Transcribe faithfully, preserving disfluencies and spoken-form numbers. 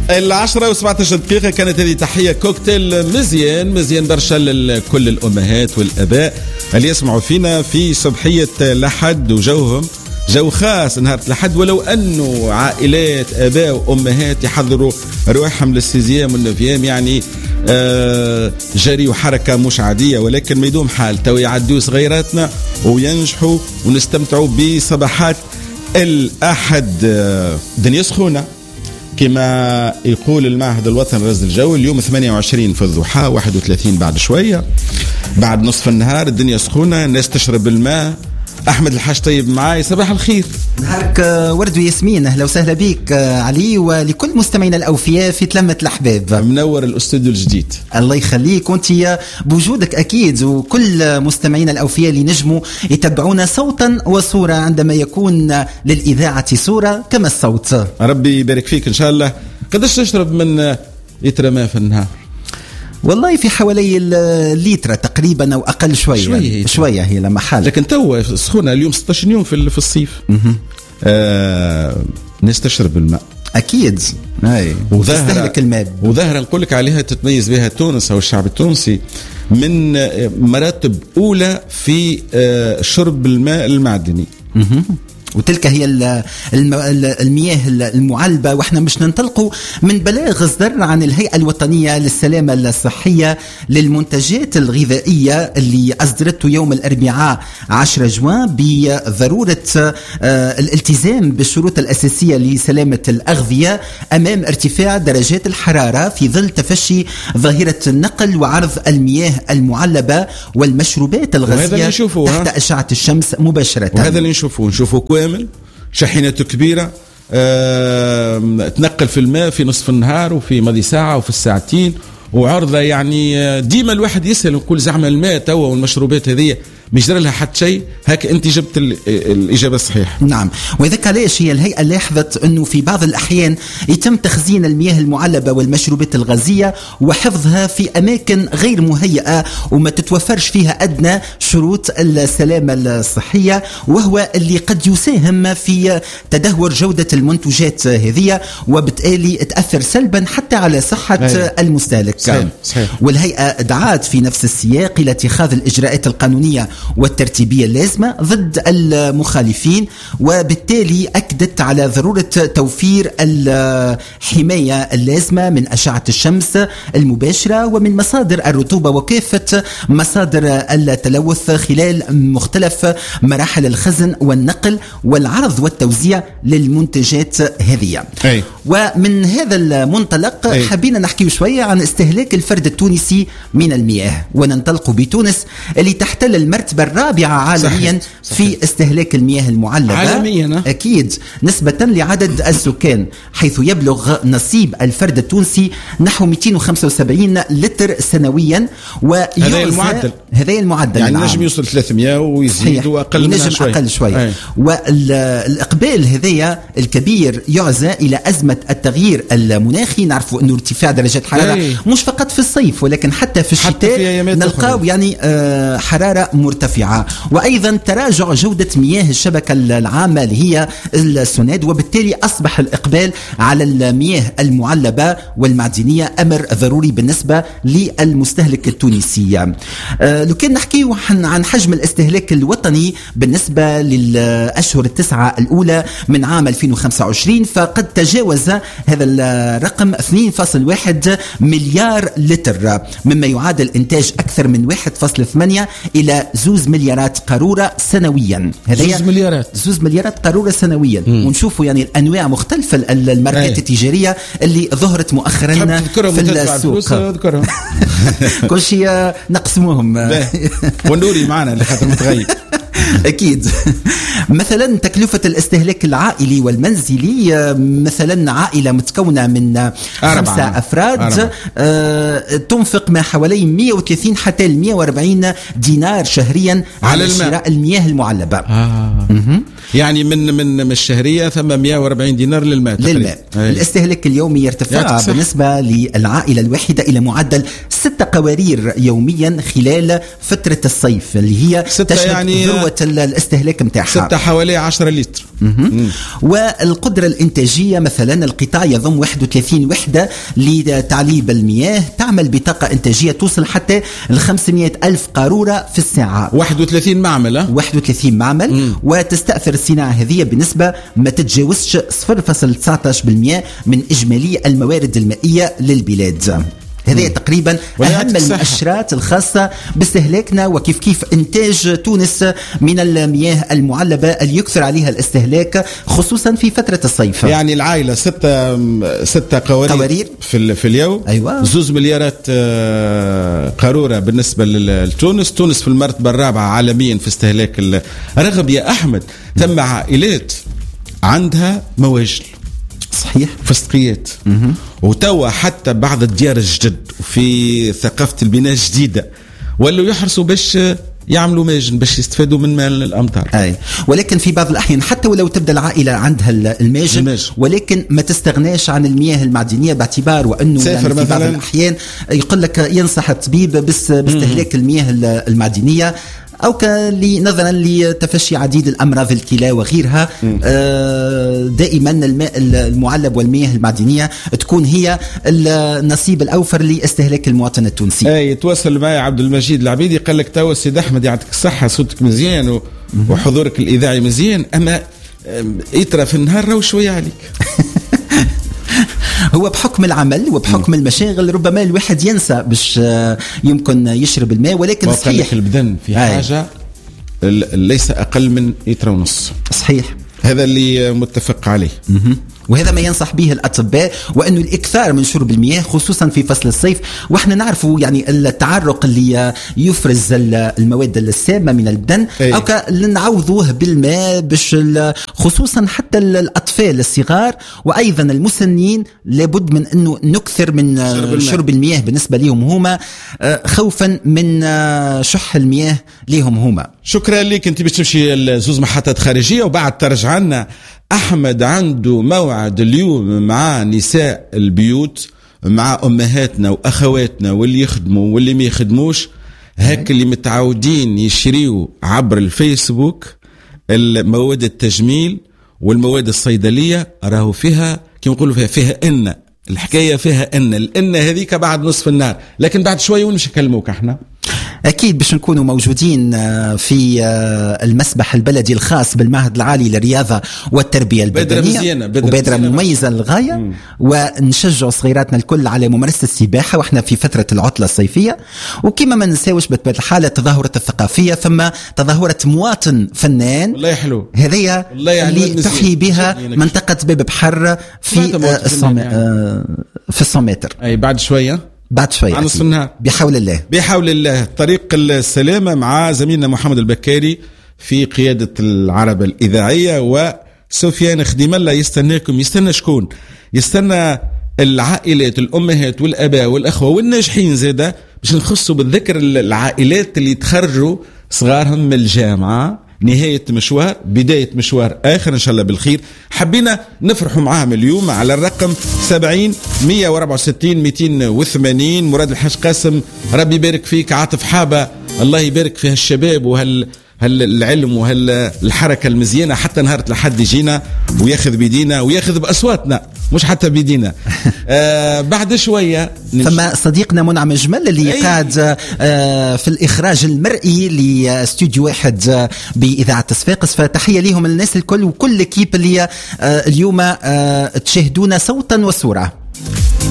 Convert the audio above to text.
العشرة وسبعة عشر دقيقة كانت هذه تحية كوكتيل مزيان مزيان برشا لكل الأمهات والأباء اللي يسمعوا فينا في صبحية لحد وجوهم جو خاص نهار لحد، ولو أنه عائلات أباء وأمهات يحضروا رواحهم للسيزيام والنوفيام يعني آه جري وحركة مش عادية، ولكن ما يدوم حال تو يعدوا صغيراتنا وينجحوا ونستمتعوا بصباحات الأحد. آه دنيا سخونة كما يقول المعهد الوطني رصد الجو، اليوم ثمانية وعشرين في الضحى، واحد وثلاثين بعد شوية، بعد نصف النهار الدنيا سخونة، الناس تشرب الماء. أحمد الحاج طيب معاي، صباح الخير. نهارك ورد وياسمين، أهلا وسهلا بك علي ولكل مستمعينا الأوفياء في تلمة الأحباب. منور الاستوديو الجديد. الله يخليك، وانت بوجودك أكيد، وكل مستمعينا الأوفياء اللي نجموا يتبعونا صوتا وصورة عندما يكون للإذاعة صورة كما الصوت. ربي يبارك فيك إن شاء الله. قداش تشرب من لتر ماء في النهار؟ والله في حوالي الليتر تقريبا او اقل شويه شويه, شوية هي لما حال، لكن تو سخونه اليوم ستة عشر يوم في في الصيف. آه نستشرب الماء اكيد، اي وتستهلك الماء. وظاهره نقول لك عليها تتميز بها تونس او الشعب التونسي من مراتب اولى في آه شرب الماء المعدني. وتلك هي المياه المعلبة. واحنا مش ننطلقوا من بلاغ اصدر عن الهيئة الوطنية للسلامة الصحية للمنتجات الغذائية اللي أصدرته يوم الأربعاء عشرة جوان بضرورة الالتزام بالشروط الأساسية لسلامة الأغذية أمام ارتفاع درجات الحرارة في ظل تفشي ظاهرة النقل وعرض المياه المعلبة والمشروبات الغازية تحت أشعة الشمس مباشرة. وهذا اللي نشوفه نشوفه كامل شاحنته كبيرة أه تنقل في الماء في نصف النهار وفي ماضي ساعة وفي الساعتين وعرضة. يعني ديما الواحد يسأل ويقول زعما الماء توا والمشروبات هذه مش جرى لها حتى شيء، هاك انت جبت الإجابة الصحيحة. نعم، وذاك علاش هي الهيئة لاحظت أنه في بعض الأحيان يتم تخزين المياه المعلبة والمشروبات الغازية وحفظها في أماكن غير مهيئة وما تتوفرش فيها أدنى شروط السلامة الصحية، وهو اللي قد يساهم في تدهور جودة المنتجات هذه وبالتالي تأثر سلبا حتى على صحة أيه. المستهلك. صحيح. صحيح. والهيئة دعات في نفس السياق إلى اتخاذ الإجراءات القانونية والترتيبية اللازمة ضد المخالفين، وبالتالي أكدت على ضرورة توفير الحماية اللازمة من أشعة الشمس المباشرة ومن مصادر الرطوبة وكافة مصادر التلوث خلال مختلف مراحل الخزن والنقل والعرض والتوزيع للمنتجات هذه. أي. ومن هذا المنطلق أي. حبينا نحكي شوية عن استهلاك الفرد التونسي من المياه، وننطلق بتونس اللي تحتل المرتبة الرابعة عالميا. صحيح. صحيح. في استهلاك المياه المعلبة عالميا أكيد نسبة لعدد السكان، حيث يبلغ نصيب الفرد التونسي نحو مئتين وخمسة وسبعين لتر سنويا. هذا المعدل هذا المعدل يعني نجم يوصل ثلاثمئة ويزيد وأقل منها شوي. أقل شوي. والإقبال هذا الكبير يعزى إلى أزمة التغيير المناخي. نعرفوا أنه ارتفاع درجات الحرارة أي. مش فقط في الصيف ولكن حتى في الشتاء نلقاو يعني آه حرارة مرتفعة، وأيضا تراجع جودة مياه الشبكة العامة اللي هي السناد، وبالتالي أصبح الإقبال على المياه المعلبة والمعدنية أمر ضروري بالنسبة للمستهلك التونسي. آه لو كان نحكي عن حجم الاستهلاك الوطني بالنسبة للأشهر التسعة الأولى من عام ألفين وخمسة وعشرين فقد تجاوز هذا الرقم اثنين فاصلة واحد مليار لتر، مما يعادل إنتاج أكثر من واحد فاصلة ثمانية إلى زوز مليارات قارورة سنويا. زوز مليارات زوز مليارات قارورة سنويا. مم. ونشوفوا يعني الأنواع مختلفة الماركات أيه. التجارية اللي ظهرت مؤخرا في السوق. كل شيء نقسموهم ونوري معنا اللي خاطر متغيب. أكيد. مثلا تكلفة الاستهلاك العائلي والمنزلي، مثلا عائلة متكونة من خمسة أفراد آه تنفق ما حوالي مئة وثلاثين حتى مئة وأربعين دينار شهريا على, على شراء المياه المعلبة. آه. يعني من من الشهرية ثم مئة وأربعين دينار للماء. للماء. الاستهلاك اليومي يرتفع بالنسبة للعائلة الواحدة إلى معدل ستة قوارير يوميا خلال فترة الصيف اللي هي تشهد يعني ذروة الاستهلاك متاعها ستة حوالي عشرة لتر. والقدرة الإنتاجية مثلا القطاع يضم واحد وثلاثين وحدة لتعليب المياه تعمل بطاقة إنتاجية توصل حتى ل خمسمائة ألف قارورة في الساعة. واحد وثلاثين معمل واحد وثلاثين معمل. مم. وتستأثر الصناعة هذه بنسبة ما تتجاوزش صفر فاصلة تسعة عشر بالمئة من إجمالي الموارد المائية للبلاد. هذه تقريبا أهم المؤشرات الخاصة باستهلاكنا وكيف كيف إنتاج تونس من المياه المعلبة اللي يكثر عليها الاستهلاك خصوصا في فترة الصيف. يعني العائلة ستة ستة قوارير, قوارير في في اليوم. أيوة. زوز مليارات قارورة بالنسبة لتونس. تونس في المرتبة الرابعة عالميا في استهلاك. رغم يا أحمد ثم عائلات عندها مواجل صحيح فستقيات وتوا حتى بعض الديار الجدد وفي ثقافة البناء الجديدة ولو يحرصوا باش يعملوا ماجن باش يستفادوا من ماء الأمطار. أي. ولكن في بعض الأحيان حتى ولو تبدأ العائلة عندها الماجن, الماجن ولكن ما تستغناش عن المياه المعدنية باعتبار وأنه يعني في بعض الأحيان يقول لك ينصح الطبيب بس باستهلاك المياه المعدنية أو نظرا لتفشي عديد الأمراض الكلى وغيرها. دائما الماء المعلب والمياه المعدنية تكون هي النصيب الأوفر لاستهلاك المواطن التونسي. أي يتواصل معي عبد المجيد العبيدي قال لك توا السيد أحمد يعطيك الصحة صوتك مزيان وحضورك الإذاعي مزيان أما يترى في النهار رو شوية عليك. هو بحكم العمل وبحكم م. المشاغل ربما الواحد ينسى باش يمكن يشرب الماء ولكن صحيح البدن في حاجة ليس أقل من لتر ونص. صحيح هذا اللي متفق عليه. م- وهذا ما ينصح به الأطباء وأنه الإكثار من شرب المياه خصوصا في فصل الصيف. وإحنا نعرفوا يعني التعرق اللي يفرز المواد السامة من البدن أي. أو نعوضوه بالماء باش خصوصا حتى الأطفال الصغار وأيضا المسنين لابد من أنه نكثر من شرب, شرب المياه بالنسبة لهم هما خوفا من شح المياه لهم هما. شكرا لك. انت بتمشي زوز محطات خارجية وبعد ترجع لنا. أحمد عنده موعد اليوم مع نساء البيوت مع أمهاتنا وأخواتنا واللي يخدموا واللي ما يخدموش هاك اللي متعودين يشريوا عبر الفيسبوك المواد التجميل والمواد الصيدلية راهو فيها كما نقولوا فيها فيها إن الحكاية فيها إن الإن هذيك بعد نصف النهار لكن بعد شوية ونمشي نكلموك احنا أكيد باش نكونوا موجودين في المسبح البلدي الخاص بالمعهد العالي للرياضة والتربية البدنية وبادرة مميزة للغاية مم. ونشجع صغيراتنا الكل على ممارسة السباحة وإحنا في فترة العطلة الصيفية. وكما ما نساوش بطبيعة الحال التظاهرة الثقافية ثم تظاهرة مواطن فنان والله حلو هذه اللي تحيي بها منطقة باب بحر في الصم... يعني. في الصماتر أي بعد شوية بعد شوية عن نصف النهار بحول الله بحول الله. طريق السلامة مع زميلنا محمد البكاري في قيادة العربة الإذاعية وسفيان خديم الله يستناكم. يستنى شكون؟ يستنى العائلات الأمهات والأباء والأخوة والناجحين زادة باش نخصوا بالذكر العائلات اللي تخرجوا صغارهم من الجامعة نهاية مشوار بداية مشوار آخر إن شاء الله بالخير. حبينا نفرحوا معاهم اليوم على الرقم سبعين مية وأربعة وستين مئتين وثمانين. مراد الحاج قاسم ربي يبارك فيك. عاطف حابة الله يبارك في هالشباب وهال هل العلم وهل الحركة المزيانة حتى نهار الحد يجينا وياخذ بيدينا وياخذ بأصواتنا مش حتى بيدينا. آه بعد شوية ثم صديقنا منعم جمل اللي أي. قاعد آه في الإخراج المرئي لاستوديو واحد آه بإذاعة صفاقس. فتحية لهم الناس الكل وكل كيب اللي آه اليوم آه تشاهدونا صوتا وصورة.